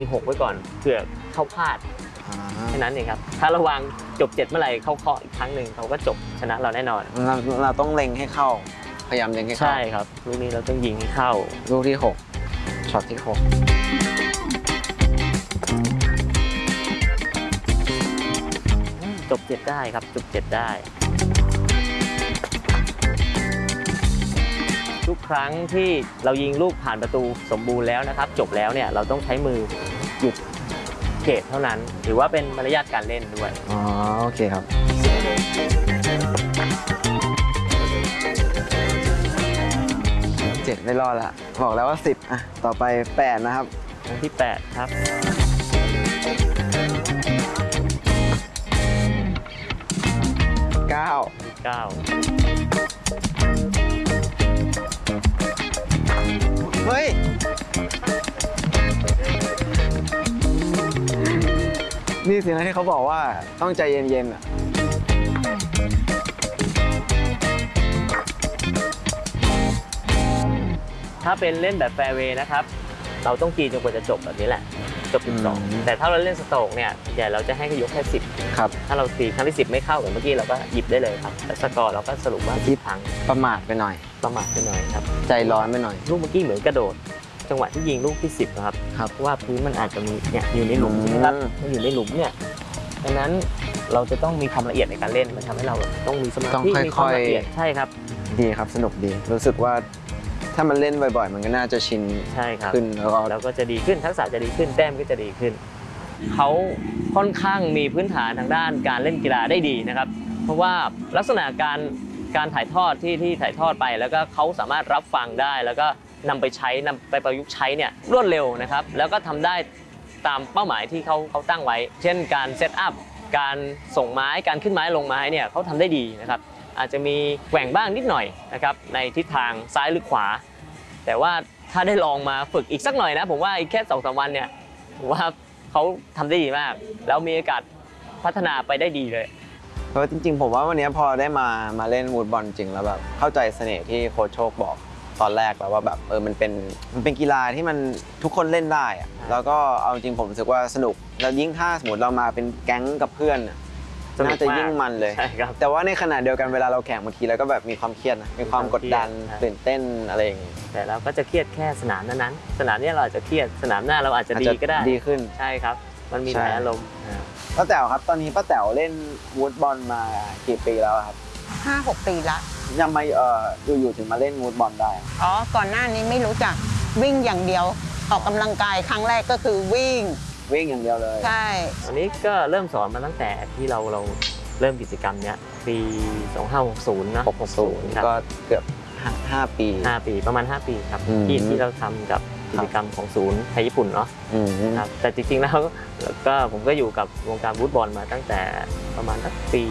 6ไว้ก่อนเผื่อเข้าพลาดแค่นั้นเองครับถ้าระวังจบ7เมื่อไหร่เข้าเคาะอีกครั้งหนึ่งเขาก็จบชนะเราแน่นอนเราต้องเล็งให้เข้าพยายามเล็งให้เข้าใช่ครับลูกนี้เราต้องยิงให้เข้าลูกที่6ช็อตที่6 จบ7ได้ครับจบ7ได้ทุกครั้งที่เรายิงลูกผ่านประตูสมบูรณ์แล้วนะครับจบแล้วเนี่ยเราต้องใช้มือหยุดเขตเท่านั้นถือว่าเป็นมารยาทการเล่นด้วยอ๋อโอเคครับ7ไม่รอดละบอกแล้วว่า10อ่ะต่อไป8นะครับครั้งที่8ครับ9 เฮ้ยนี่สินะที่เขาบอกว่าต้องใจเย็นๆอ่ะถ้าเป็นเล่นแบบแฟร์เวย์นะครับเราต้องตีจนกว่าจะจบแบบนี้แหละจบ12แต่ถ้าเราเล่นสโตรกเนี่ยใหญ่เราจะให้เขายกแค่10 ครับถ้าเราตีครั้งที่10ไม่เข้าเหมือนเมื่อกี้เราก็หยิบได้เลยครับแต่สกอร์เราก็สรุปว่าที่พังประมาทไปหน่อยครับใจร้อนไปหน่อยลูกเมื่อกี้เหมือนกระโดดจังหวะที่ยิงลูกที่10นะครับว่าพื้นมันอาจจะมีเนี่ยอยู่ในหลุมใช่ไหมครับมันอยู่ในหลุมเนี่ยดังนั้นเราจะต้องมีความละเอียดในการเล่นมันทำให้เราต้องมีสมาธิมีความละเอียดใช่ครับดีครับสนุกดีรู้สึกว่าถ้ามันเล่นบ่อยๆมันก็น่าจะชินขึ้นแล้วก็จะดีขึ้นทักษะจะดีขึ้นแต้มก็จะดีขึ้นเขาค่อนข้างมีพื้นฐานทางด้านการเล่นกีฬาได้ดีนะครับเพราะว่าลักษณะการถ่ายทอดที่ถ่ายทอดไปแล้วก็เขาสามารถรับฟังได้แล้วก็นำไปประยุกต์ใช้เนี่ยรวดเร็วนะครับแล้วก็ทำได้ตามเป้าหมายที่เขาตั้งไว้เช่นการเซตอัพการส่งไม้การขึ้นไม้ลงไม้เนี่ยเขาทำได้ดีนะครับอาจจะมีแกว่งบ้างนิดหน่อยนะครับในทิศทางซ้ายหรือขวาแต่ว่าถ้าได้ลองมาฝึกอีกสักหน่อยนะผมว่าอีกแค่2-3 วันเนี่ยผมว่าเขาทำได้ดีมากแล้วมีโอกาสพัฒนาไปได้ดีเลยเพราะจริงๆผมว่าวันนี้พอได้มาเล่นวูดบอลจริงแล้วแบบเข้าใจเสน่ห์ที่โค้ชโชคบอกตอนแรกแล้วว่าแบบมันเป็นกีฬาที่มันทุกคนเล่นได้อะแล้วก็เอาจริงผมรู้สึกว่าสนุกแล้วยิ่งถ้าสมมติเรามาเป็นแก๊งกับเพื่อนน่าจะยิ่งมันเลยแต่ว่าในขณะเดียวกันเวลาเราแข่งบางทีเราก็แบบมีความเครียดนะมีความกดดันตื่นเต้นอะไรอย่างงี้แต่เราก็จะเครียดแค่สนามนั้นสนามนี้เราอาจจะเครียดสนามหน้าเราอาจจะดีก็ได้ดีขึ้นใช่ครับมันมีหลายอารมณ์ป้าแต๋วครับตอนนี้ป้าแต๋วเล่นวูดบอลมากี่ปีแล้วครับ 5-6 ปีละยังไม่อยู่ถึงมาเล่นวูดบอลได้อ๋อก่อนหน้านี้ไม่รู้จักวิ่งอย่างเดียวออกกำลังกายครั้งแรกก็คือวิ่งอย่างเดียวเลยใช่อันนี้ก็เริ่มสอนมาตั้งแต่ที่เราเริ่มกิจกรรมเนี้ยปี2560นะ 60ก็เกือบ5 ปีประมาณ5 ปีครับที่เราทำกับกิจกรรมของศูนย์ไทยญี่ปุ่นเนาะครับแต่จริงๆแล้วก็ผมก็อยู่กับวงการวูดบอลมาตั้งแต่ประมาณสักปี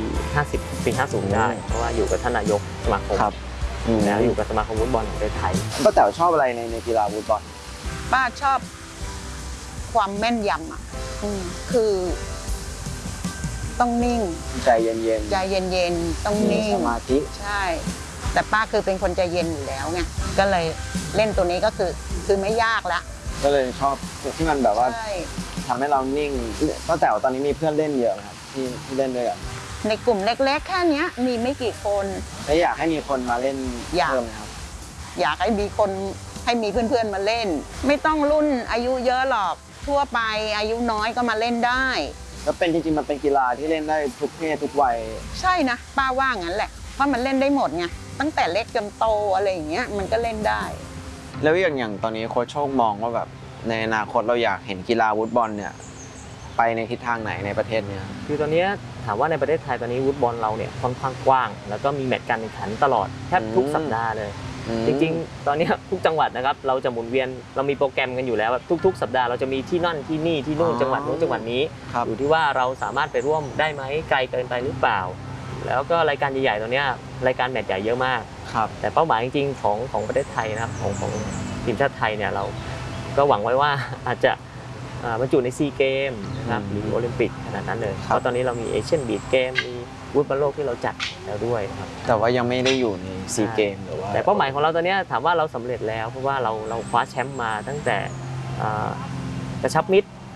50ได้เพราะว่าอยู่กับท่านนายกสมาคมแล้วอยู่กับสมาคมวูดบอลประเทศไทยป้าแต๋วชอบอะไรในกีฬาวูดบอลป้าชอบความแม่นยำอ่ะคือต้องนิ่งใจเย็นต้องนิ่งสมาธิใช่แต่ป้าคือเป็นคนใจเย็นอยู่แล้วไงก็เลยเล่นตัวนี้ก็คือไม่ยากละก็เลยชอบที่มันแบบว่าทำให้เรานิ่งป้าแต๋วตอนนี้มีเพื่อนเล่นเยอะครับที่เล่นด้วยกันในกลุ่มเล็กๆแค่นี้มีไม่กี่คนแล้วอยากให้มีคนมาเล่นเพิ่มครับอยากให้มีคนให้มีเพื่อนๆมาเล่นไม่ต้องรุ่นอายุเยอะหรอกทั่วไปอายุน้อยก็มาเล่นได้แล้วจริงๆมันเป็นกีฬาที่เล่นได้ทุกเพศทุกวัยใช่นะป้าว่างั้นแหละเพราะมันเล่นได้หมดไงตั้งแต่เล็กจนโตอะไรอย่างเงี้ยมันก็เล่นได้แล้วอย่างตอนนี้โค้ชโชคมองว่าแบบในอนาคตเราอยากเห็นกีฬาวูดบอลเนี่ยไปในทิศทางไหนในประเทศเนี้ยคือตอนนี้ถามว่าในประเทศไทยตอนนี้วูดบอลเราเนี่ยค่อนข้างกว้างแล้วก็มีแมตช์การแข่งขันตลอดแทบทุกสัปดาห์เลยจริงๆตอนนี้ทุกจังหวัดนะครับเราจะหมุนเวียนเรามีโปรแกรมกันอยู่แล้วทุกสัปดาห์เราจะมีที่นั่นที่นี่ที่นู่นจังหวัดนู้นจังหวัดนี้อยู่ที่ว่าเราสามารถไปร่วมได้ไหมไกลเกินไปหรือเปล่าแล้วก็รายการใหญ่ๆตัวนี้รายการแมตช์ใหญ่เยอะมากแต่เป้าหมายจริงๆของประเทศไทยนะครับของทีมชาติไทยเนี่ยเราก็หวังไว้ว่าอาจจะบรรจุในซีเกมนะครับหรือโอลิมปิกขนาดนั้นเลยเพราะตอนนี้เรามีเอเชียนบีชเกมมีวูดบอลโลกที่เราจัดแล้วด้วยครับแต่ว่ายังไม่ได้อยู่ในซีเกมหรือว่าแต่เป้าหมายของเราตอนนี้ถามว่าเราสำเร็จแล้วเพราะว่าเราคว้าแชมป์มาตั้งแต่กระชับมิตร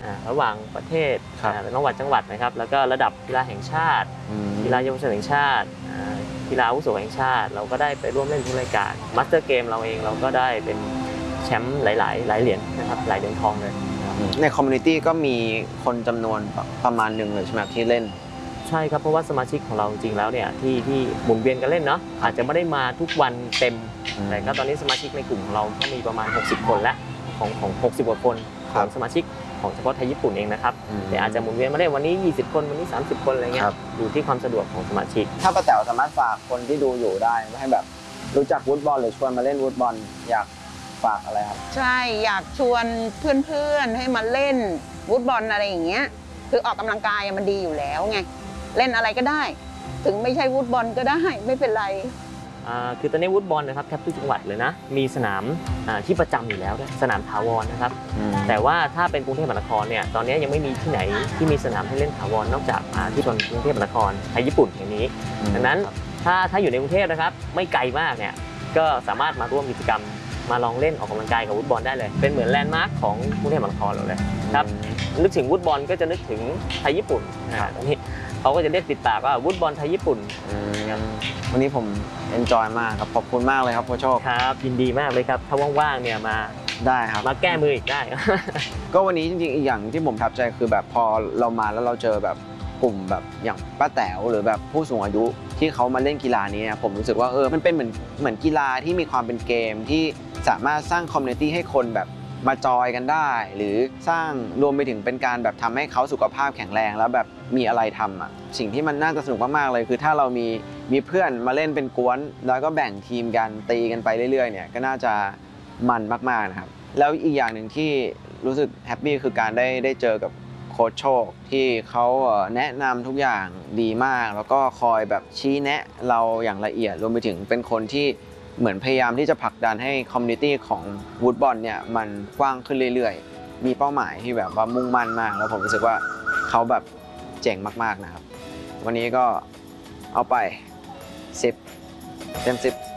ระหว่างประเทศระหว่างจังหวัดนะครับแล้วก็ระดับกีฬาแห่งชาติกีฬาเยาวชนแห่งชาติกีฬาอาวุโสแห่งชาติเราก็ได้ไปร่วมเล่นทุกรายการมาสเตอร์เกมเราเองเราก็ได้เป็นแชมป์หลายเหรียญนะครับหลายเหรียญทองเลยในคอมมูนิตี้ก็มีคนจำนวนประมาณหนึ่งเลยใช่ไหมที่เล่นใช่ครับเพราะว่าสมาชิกของเราจริงๆแล้วเนี่ยที่หมุนเวียนกันเล่นเนาะอาจจะไม่ได้มาทุกวันเต็มแต่ก็ตอนนี้สมาชิกในกลุ่มของเราก็มีประมาณ60คนแล้วของ60กว่าคนของสมาชิกของเฉพาะไทยญี่ปุ่นเองนะครับแต่อาจจะหมุนเวียนมาได้วันนี้20คนวันนี้30คนอะไรเงี้ยอยู่ที่ความสะดวกของสมาชิกถ้าป้าแต๋วสามารถฝากคนที่ดูอยู่ได้ให้แบบรู้จักวูดบอลหรือชวนมาเล่นวูดบอลอยากฝากอะไรครับใช่อยากชวนเพื่อนๆให้มาเล่นวูดบอลอะไรอย่างเงี้ยคือออกกำลังกายมันดีอยู่แล้วไงเล่นอะไรก็ได้ถึงไม่ใช่วูดบอลก็ได้ไม่เป็นไรคือตอนนี้วูดบอลนะครับแทบทุกจังหวัดเลยนะมีสนามที่ประจำอยู่แล้วสนามถาวรนะครับแต่ว่าถ้าเป็นกรุงเทพมหานครเนี่ยตอนนี้ยังไม่มีที่ไหนที่มีสนามให้เล่นถาวรนอกจากที่ชนกรุงเทพมหานครไทยญี่ปุ่นอย่างนี้ดังนั้นถ้าอยู่ในกรุงเทพนะครับไม่ไกลมากเนี่ยก็สามารถมาร่วมกิจกรรมมาลองเล่นออกกำลังกายกับวูดบอลได้เลยเป็นเหมือนแลนด์มาร์คของกรุงเทพมหานครเราเลยครับนึกถึงวูดบอลก็จะนึกถึงไทยญี่ปุ่นตอนนี้เขาก็จะเรียกติดปากว่าวูดบอลไทยญี่ปุ่นวันนี้ผมเอนจอยมากครับขอบคุณมากเลยครับโค้ชโชคครับยินดีมากเลยครับถ้าว่างๆเนี่ยมาได้ครับมาแก้มืออีกได้ก็วันนี้จริงๆอีกอย่างที่ผมประทับใจคือแบบพอเรามาแล้วเราเจอแบบกลุ่มแบบอย่างป้าแต๋วหรือแบบผู้สูงอายุที่เขามาเล่นกีฬานี้ผมรู้สึกว่ามันเป็นเหมือนกีฬาที่มีความเป็นเกมที่สามารถสร้างคอมมูนิตี้ให้คนแบบมาจอยกันได้หรือสร้างรวมไปถึงเป็นการแบบทำให้เขาสุขภาพแข็งแรงแล้วแบบมีอะไรทำสิ่งที่มันน่าจะสนุกมากๆเลยคือถ้าเรามีเพื่อนมาเล่นเป็นกวนแล้วก็แบ่งทีมกันตีกันไปเรื่อยๆเนี่ยก็น่าจะมันมากๆนะครับแล้วอีกอย่างหนึ่งที่รู้สึกแฮปปี้คือการได้เจอกับโค้ชโชคที่เขาแนะนำทุกอย่างดีมากแล้วก็คอยแบบชี้แนะเราอย่างละเอียดรวมไปถึงเป็นคนที่เหมือนพยายามที่จะผลักดันให้คอมมูนิตี้ของวูดบอลเนี่ยมันกว้างขึ้นเรื่อยๆมีเป้าหมายที่แบบว่ามุ่งมั่นมากแล้วผมรู้สึกว่าเขาแบบเจ๋งมากๆนะครับวันนี้ก็เอาไป10 เต็ม 10